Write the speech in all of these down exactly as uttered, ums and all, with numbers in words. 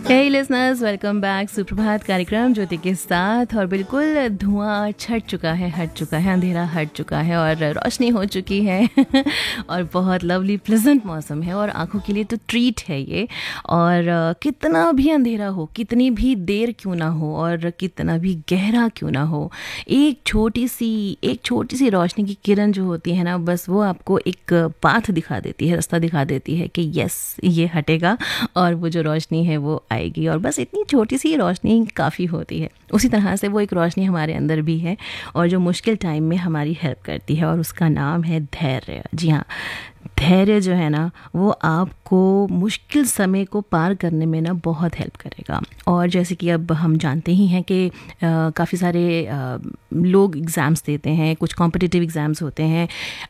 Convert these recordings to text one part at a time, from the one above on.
हे listeners, welcome back. सुप्रभात कार्यक्रम ज्योति के साथ। और बिल्कुल धुआं छट चुका है, हट चुका है, अंधेरा हट चुका है और रोशनी हो चुकी है और बहुत लवली प्लेजेंट मौसम है और आंखों के लिए तो ट्रीट है ये। और कितना भी अंधेरा हो, कितनी भी देर क्यों ना हो और कितना भी गहरा क्यों ना हो, एक छोटी सी एक छोटी सी रोशनी की किरण जो होती है ना, बस वो आपको एक पाथ दिखा देती है, रास्ता दिखा देती है कि यस ये हटेगा और वो जो रोशनी है वो आएगी। और बस इतनी छोटी सी रोशनी काफ़ी होती है। उसी तरह से वो एक रोशनी हमारे अंदर भी है और जो मुश्किल टाइम में हमारी हेल्प करती है, और उसका नाम है धैर्य। जी हाँ, धैर्य जो है ना वो आपको मुश्किल समय को पार करने में ना बहुत हेल्प करेगा। और जैसे कि अब हम जानते ही हैं कि काफ़ी सारे आ, लोग एग्ज़ाम्स देते हैं, कुछ कॉम्पिटिटिव एग्ज़ाम्स होते हैं,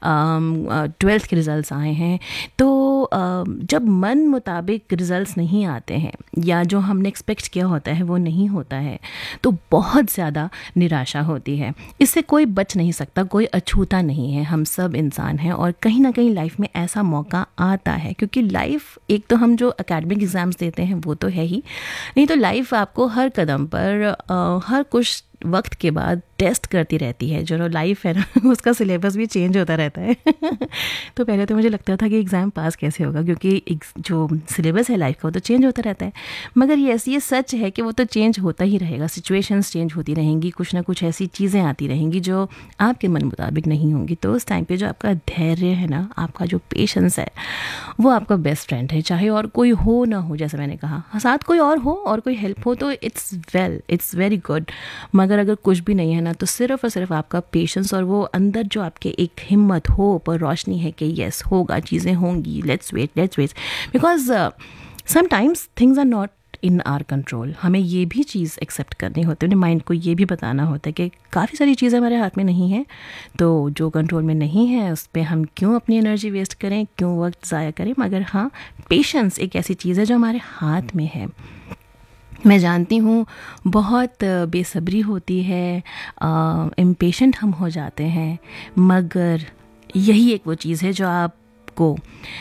ट्वेल्थ के रिज़ल्ट्स आए हैं, तो आ, जब मन मुताबिक रिज़ल्ट्स नहीं आते हैं या जो हमने एक्सपेक्ट किया होता है वो नहीं होता है, तो बहुत ज़्यादा निराशा होती है। इससे कोई बच नहीं सकता, कोई अछूता नहीं है, हम सब इंसान हैं और कहीं ना कहीं लाइफ में ऐसा मौका आता है। क्योंकि लाइफ, एक तो हम जो एकेडमिक एग्ज़ाम्स देते हैं वो तो है ही, नहीं तो लाइफ आपको हर कदम पर आ, हर कुछ वक्त के बाद टेस्ट करती रहती है। जो लाइफ है ना उसका सिलेबस भी चेंज होता रहता है तो पहले तो मुझे लगता था कि एग्ज़ाम पास कैसे होगा, क्योंकि जो सिलेबस है लाइफ का वो तो चेंज होता रहता है। मगर यस, ये सच है कि वो तो चेंज होता ही रहेगा, सिचुएशंस चेंज होती रहेंगी, कुछ ना कुछ ऐसी चीज़ें आती रहेंगी जो आपके मन मुताबिक नहीं होंगी। तो उस टाइम पर जो आपका धैर्य है ना, आपका जो पेशेंस है, वो आपका बेस्ट फ्रेंड है। चाहे और कोई हो ना हो, जैसे मैंने कहा, साथ कोई और हो और कोई हेल्प हो तो it's well, it's very good. मगर अगर कुछ भी नहीं है ना, तो सिर्फ और सिर्फ आपका पेशेंस और वो अंदर जो आपके एक हिम्मत हो पर रोशनी है कि यस होगा, चीज़ें होंगी, let's wait let's wait because sometimes things are not in our control. हमें ये भी चीज़ एक्सेप्ट करनी होती है, अपने माइंड को ये भी बताना होता है कि काफ़ी सारी चीज़ें हमारे हाथ में नहीं है, तो जो कंट्रोल में नहीं है उस पर हम क्यों अपनी एनर्जी वेस्ट करें, क्यों वक्त ज़ाया करें। मगर हाँ, पेशेंस एक ऐसी चीज़ है जो हमारे हाथ में है। मैं जानती हूँ बहुत बेसब्री होती है, इम्पेशेंट हम हो जाते हैं, मगर यही एक वो चीज़ है जो आपको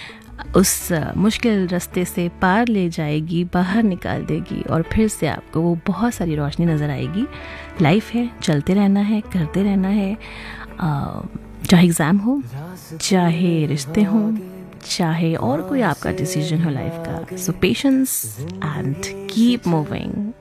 उस मुश्किल रास्ते से पार ले जाएगी, बाहर निकाल देगी और फिर से आपको वो बहुत सारी रोशनी नज़र आएगी। लाइफ है, चलते रहना है, करते रहना है, चाहे एग्ज़ाम हो, चाहे रिश्ते हों, चाहे और कोई आपका डिसीजन हो लाइफ का। सो पेशेंस एंड कीप मूविंग।